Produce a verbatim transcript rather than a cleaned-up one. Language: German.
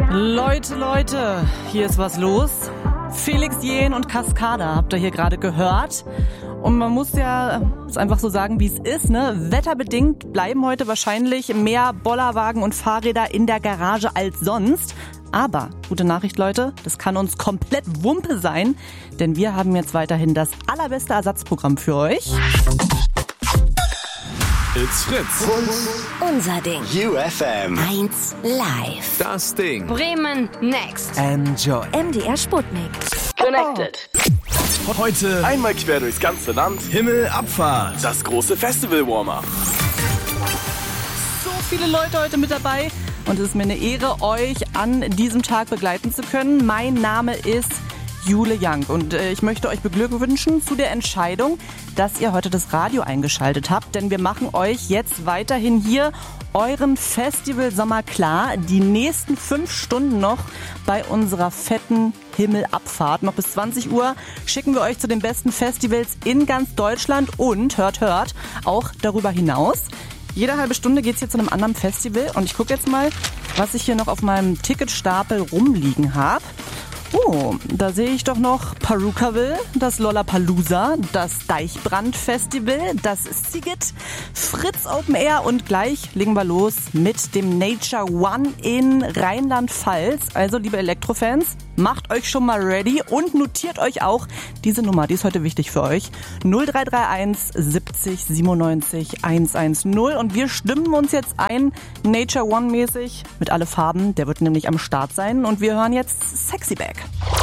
Leute, Leute, hier ist was los. Felix Jähn und Cascada habt ihr hier gerade gehört. Und man muss ja es einfach so sagen, wie es ist, ne? Wetterbedingt bleiben heute wahrscheinlich mehr Bollerwagen und Fahrräder in der Garage als sonst. Aber, gute Nachricht, Leute, das kann uns komplett Wumpe sein, denn wir haben jetzt weiterhin das allerbeste Ersatzprogramm für euch. It's Fritz. Unser Ding. U F M. eins live. Das Ding. Bremen Next. Enjoy. M D R Sputnik. Connected. Heute Einmal quer durchs ganze Land. Himmelabfahrt. Das große Festival-Warm-Up. So viele Leute heute mit dabei und es ist mir eine Ehre, euch an diesem Tag begleiten zu können. Mein Name ist Jule Young und äh, ich möchte euch beglückwünschen zu der Entscheidung, dass ihr heute das Radio eingeschaltet habt, denn wir machen euch jetzt weiterhin hier euren Festival-Sommer klar. Die nächsten fünf Stunden noch bei unserer fetten Himmelabfahrt. Noch bis zwanzig Uhr schicken wir euch zu den besten Festivals in ganz Deutschland und, hört, hört, auch darüber hinaus. Jede halbe Stunde geht's hier zu einem anderen Festival und ich gucke jetzt mal, was ich hier noch auf meinem Ticketstapel rumliegen habe. Oh, da sehe ich doch noch Perukaville, das Lollapalooza, das Deichbrand-Festival, das Siget, Fritz Open Air und gleich legen wir los mit dem Nature One in Rheinland-Pfalz. Also, liebe Elektrofans, macht euch schon mal ready und notiert euch auch diese Nummer, die ist heute wichtig für euch. null drei drei eins siebzig siebenundneunzig hundertzehn und wir stimmen uns jetzt ein, Nature One-mäßig, mit alle Farben, der wird nämlich am Start sein und wir hören jetzt Sexy Back.